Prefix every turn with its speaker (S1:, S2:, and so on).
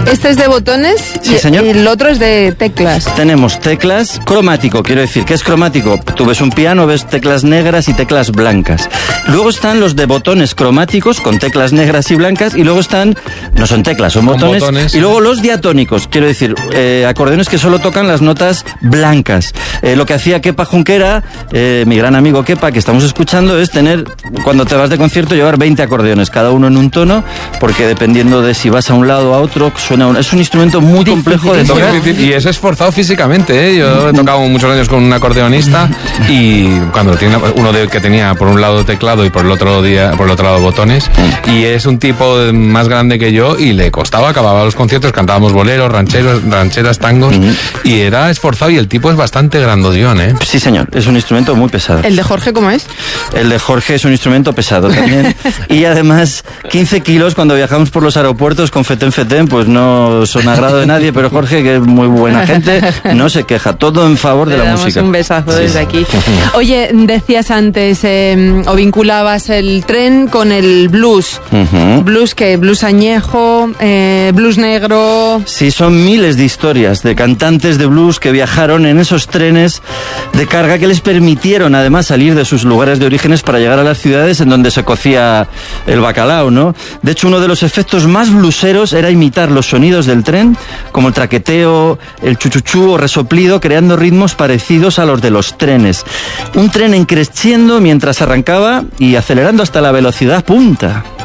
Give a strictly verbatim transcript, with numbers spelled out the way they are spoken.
S1: Este es de botones
S2: Sí,
S1: y
S2: señor.
S1: el otro es de teclas.
S2: Tenemos teclas cromático, quiero decir, ¿qué es cromático? Tú ves un piano, ves teclas negras y teclas blancas. Luego están los de botones cromáticos con teclas negras y blancas, y luego están, no son teclas, son
S3: Con
S2: botones,
S3: botones.
S2: y luego los diatónicos, quiero decir, eh, acordeones que solo tocan las notas blancas. Eh, lo que hacía Kepa Junquera, eh, mi gran amigo Kepa, que estamos escuchando, es tener, cuando te vas de concierto, llevar veinte acordeones, cada uno en un tono, porque dependiendo de si vas a un lado o a otro, suena un, es un instrumento muy complejo de
S3: Toca
S2: tocar.
S3: difícil, y es esforzado físicamente, ¿eh? Yo he tocado muchos años con un acordeonista y cuando tiene uno de, que tenía por un lado teclado y por el otro día por el otro lado botones, y es un tipo más grande que yo y le costaba, acababa los conciertos, cantábamos boleros, rancheros, rancheras, tangos, y era esforzado, y el tipo es bastante grandollón, ¿eh?
S2: Sí, señor, es un instrumento muy pesado.
S1: ¿El de Jorge cómo es?
S2: El de Jorge es un instrumento pesado también. Y además, quince kilos cuando viajamos por los aeropuertos con fetén fetén, pues no son agrado de nadie, pero Jorge, que es muy buena gente, no se queja. Todo en favor de
S1: Le
S2: la
S1: damos
S2: música.
S1: un besazo
S2: Sí.
S1: desde aquí. Oye, decías antes, eh, o vinculabas el tren con el blues.
S2: Ujú.
S1: Blues que blues añejo, eh, blues negro.
S2: Sí, son miles de historias de cantantes de blues que viajaron en esos trenes de carga que les permitieron además salir de sus lugares de orígenes para llegar a las ciudades en donde se cocía el bacalao, ¿no? De hecho, uno de los efectos más blueseros era imitar los sonidos del tren, como el traqueteo, el chuchuchú o resoplido, creando ritmos parecidos a los de los trenes. Un tren encreciendo mientras arrancaba y acelerando hasta la velocidad punta.